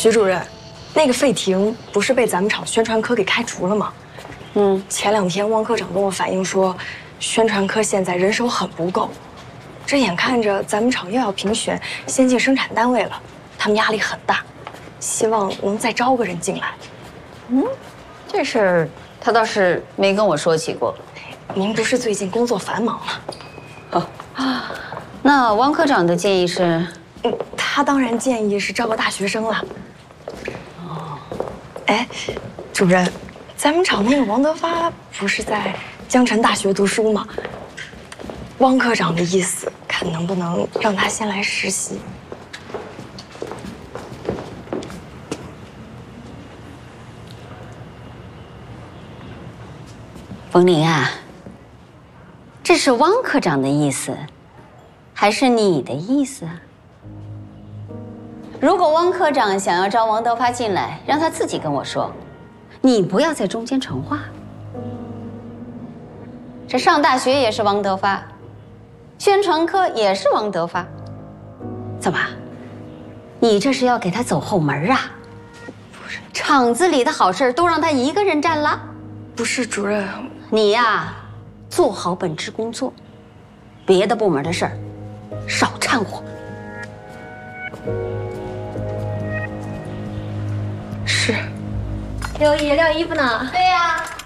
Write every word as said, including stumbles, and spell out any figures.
徐主任，那个费婷不是被咱们厂宣传科给开除了吗？嗯，前两天汪科长跟我反映说，宣传科现在人手很不够，这眼看着咱们厂又要评选先进生产单位了，他们压力很大，希望能再招个人进来。 嗯，这事儿他倒是没跟我说起过。 您不是最近工作繁忙吗？ 哦啊，那汪科长的建议是？ 嗯，他当然建议是招个大学生了。哦，哎，主任，咱们厂那个王德发不是在江城大学读书吗？汪科长的意思，看能不能让他先来实习。 冯林啊，这是汪科长的意思，还是你的意思啊？如果汪科长想要招王德发进来，让他自己跟我说，你不要在中间传话。这上大学也是王德发，宣传科也是王德发，怎么，你这是要给他走后门啊？不是，厂子里的好事都让他一个人占了？ 不是，主任， 你呀，做好本职工作，别的部门的事儿少掺和。 是。 六姨晾衣服呢？ 对呀。